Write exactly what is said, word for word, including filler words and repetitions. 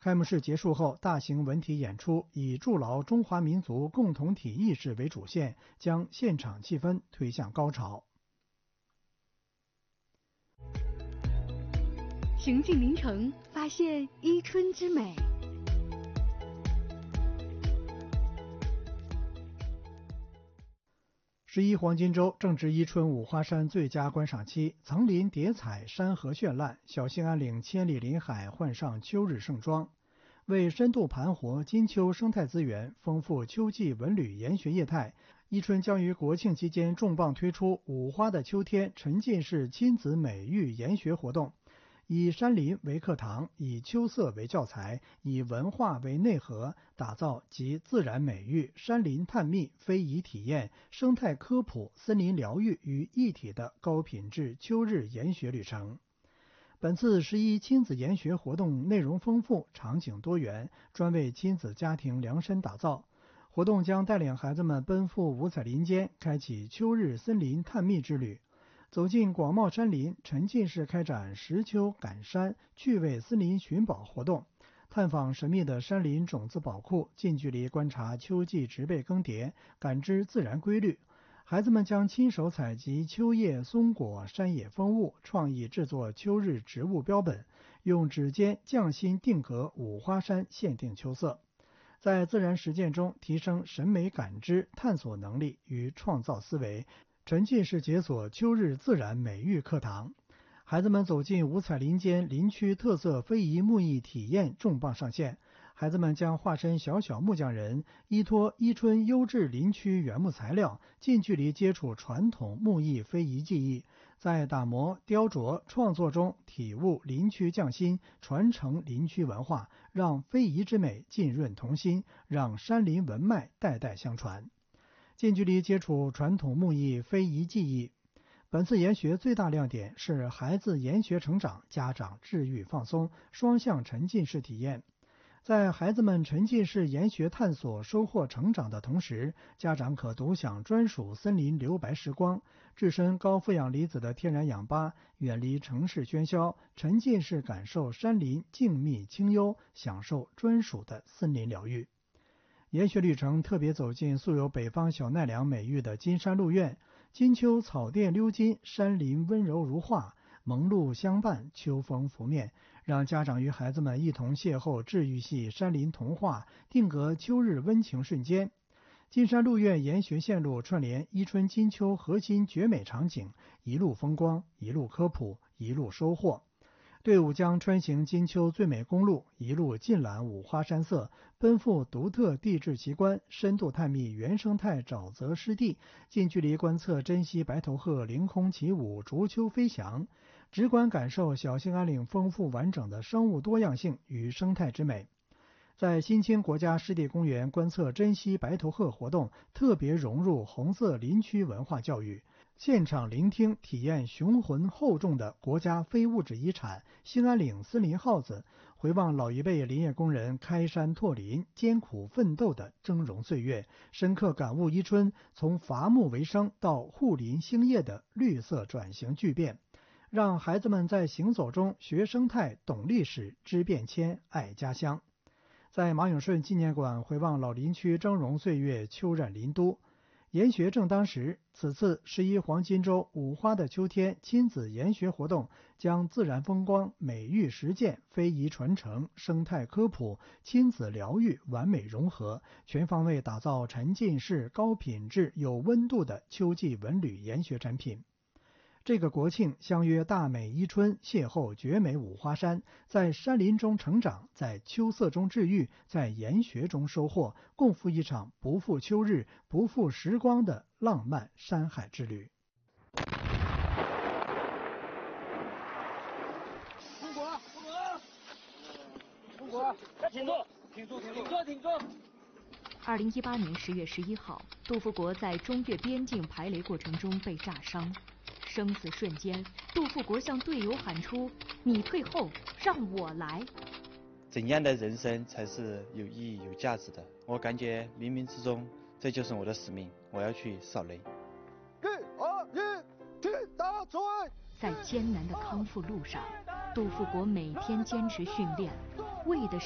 开幕式结束后，大型文体演出以筑牢中华民族共同体意识为主线，将现场气氛推向高潮。 行进临城，发现伊春之美。 十一黄金周正值伊春五花山最佳观赏期，层林叠彩，山河绚烂，小兴安岭千里林海换上秋日盛装。为深度盘活金秋生态资源，丰富秋季文旅研学业态，伊春将于国庆期间重磅推出五花的秋天沉浸式亲子美育研学活动，以山林为课堂，以秋色为教材，以文化为内核，打造集自然美育、山林探秘、非遗体验、生态科普、森林疗愈于一体的高品质秋日研学旅程。本次十一亲子研学活动内容丰富，场景多元，专为亲子家庭量身打造。活动将带领孩子们奔赴五彩林间，开启秋日森林探秘之旅。走进广袤山林，沉浸式开展识秋感山趣味森林寻宝活动，探访神秘的山林种子宝库，近距离观察秋季植被更迭，感知自然规律。孩子们将亲手采集秋叶、松果、山野风物，创意制作秋日植物标本，用指尖匠心定格五花山限定秋色。在自然实践中提升审美感知、探索能力与创造思维，沉浸式解锁秋日自然美育课堂。孩子们走进五彩林间林区特色非遗木艺体验重磅上线，孩子们将化身小小木匠人，依托伊春优质林区原木材料，近距离接触传统木艺非遗技艺，在打磨、雕琢、创作中体悟林区匠心，传承林区文化，让非遗之美浸润童心，让山林文脉代代相传。近距离接触传统木艺非遗技艺。本次研学最大亮点是孩子研学成长，家长治愈放松，双向沉浸式体验。在孩子们沉浸式研学探索、收获成长的同时，家长可独享专属森林留白时光，置身高负氧离子的天然氧吧，远离城市喧嚣，沉浸式感受山林静谧清幽，享受专属的森林疗愈。研学旅程特别走进素有北方小奈良美誉的金山鹿苑，金秋草甸溜金，山林温柔如画，蒙鹿相伴，秋风拂面，让家长与孩子们一同邂逅治愈系山林童话，定格秋日温情瞬间。金山鹿苑研学线路串联伊春金秋核心绝美场景，一路风光，一路科普，一路收获。队伍将穿行金秋最美公路，一路尽览五花山色，奔赴独特地质奇观，深度探秘原生态沼泽湿地，近距离观测珍稀白头鹤凌空起舞，逐秋飞翔，直观感受小兴安岭丰富完整的生物多样性与生态之美。在新青国家湿地公园观测珍稀白头鹤活动特别融入红色林区文化教育，现场聆听体验雄浑厚重的国家非物质遗产兴安岭森林耗子，回望老一辈林业工人开山拓林、艰苦奋斗的峥嵘岁月，深刻感悟伊春从伐木为生到护林兴业的绿色转型巨变，让孩子们在行走中学生态、懂历史、知变迁、爱家乡。在马永顺纪念馆回望老林区峥嵘岁月，秋染林都。研学正当时，此次十一黄金周五花的秋天亲子研学活动将自然风光、美育实践、非遗传承、生态科普、亲子疗愈完美融合，全方位打造沉浸式、高品质、有温度的秋季文旅研学产品。这个国庆相约大美伊春，邂逅绝美五花山，在山林中成长，在秋色中治愈，在研学中收获，共赴一场不负秋日、不负时光的浪漫山海之旅。 中国，中国，中国，挺住，挺住，挺住，挺住，挺住。 二零一八年十月十一号，杜富国在中越边境排雷过程中被炸伤。生死瞬间，杜富国向队友喊出：“你退后，让我来。” 怎样的人生才是有意义、有价值的？我感觉冥冥之中，这就是我的使命，我要去扫雷。 一、二、一，听打嘴。 在艰难的康复路上，杜富国每天坚持训练，为的是